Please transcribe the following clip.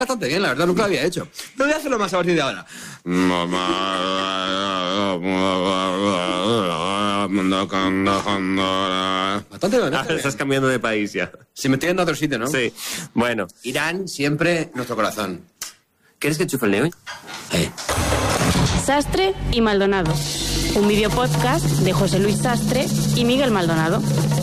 Bastante bien, la verdad, nunca lo había hecho. Pero voy a hacerlo más a partir de ahora. Bastante bien. Ahora estás cambiando de país ya. Se me tienen a otro sitio, ¿no? Sí. Bueno. Irán siempre en nuestro corazón. ¿Quieres que enchufe el neo? Sastre y Maldonado. Un videopodcast de José Luis Sastre y Miguel Maldonado.